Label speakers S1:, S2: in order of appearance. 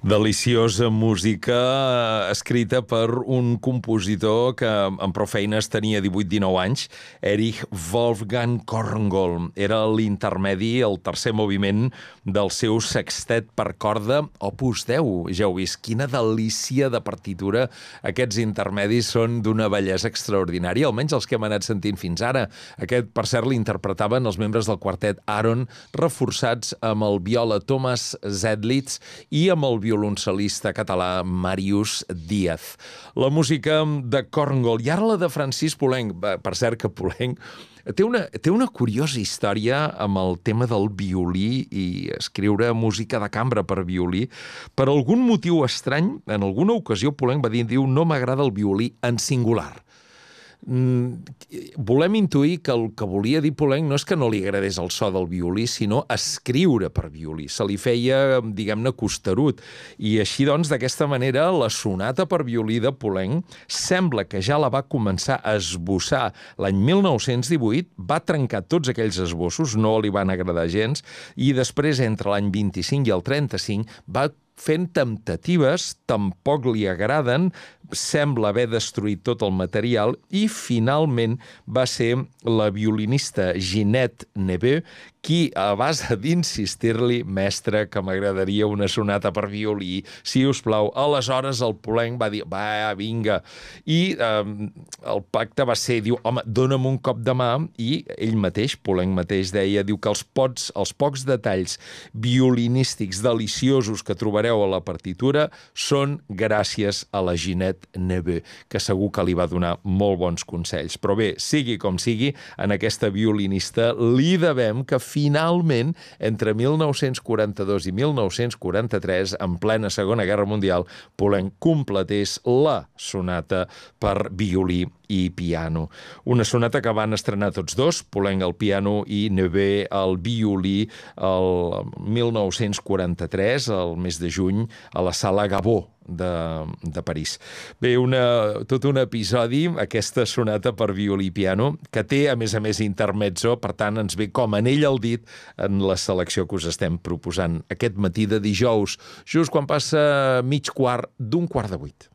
S1: Deliciosa música escrita per un compositor que amb prou feines tenia 18-19 anys, Erich Wolfgang Korngold. Era l'intermedi, el tercer moviment del seu sextet per corda, Opus 10. Ja heu vist, quina delícia de partitura. Aquests intermedis són d'una bellesa extraordinària, almenys els que hem anat sentint fins ara. Aquest, per cert, l'interpretaven els membres del quartet Aaron, reforçats amb el viola Thomas Zedlitz i amb el violoncel·lista català Màrius Díaz. La música de Korngold i ara la de Francis Poulenc. Per cert que Poulenc té una curiosa història amb el tema del violí i escriure música de cambra per violí. Per algun motiu estrany, en alguna ocasió Poulenc va dir, no m'agrada el violí en singular. Volem intuir que el que volia dir Poulenc no és que no li agradés el so del violí, sinó escriure per violí. Se li feia, diguem-ne, costerut. I així, doncs, d'aquesta manera, la sonata per violí de Poulenc sembla que ja la va començar a esbossar l'any 1918, va trencar tots aquells esbossos, no li van agradar gens, i després, entre l'any 25 i el 35, va fent temptatives, tampoc li agraden, sembla haver destruït tot el material i finalment va ser la violinista Ginette Neveu qui, a base d'insistir-li, mestre, que m'agradaria una sonata per violí, si us plau. Aleshores el Poulenc va dir, va, vinga. I el pacte va ser, diu, home, dóna'm un cop de mà, i ell mateix, Poulenc mateix, deia, diu que els pocs detalls violinístics deliciosos que trobareu a la partitura són gràcies a la Ginette Neveu, que segur que li va donar molt bons consells. Però bé, sigui com sigui, en aquesta violinista li devem que finalment, entre 1942 i 1943, en plena Segona Guerra Mundial, Poulenc completés la sonata per violí i piano. Una sonata que van estrenar tots dos, Poulenc al piano i Neveu al violí, el 1943, al mes de juny, a la Sala Gaveau de París. Bé, tot un episodi, aquesta sonata per violí i piano, que té, a més, intermezzo, per tant, ens ve com anell al dit en la selecció que us estem proposant aquest matí de dijous, just quan passa mig quart d'un quart de 8.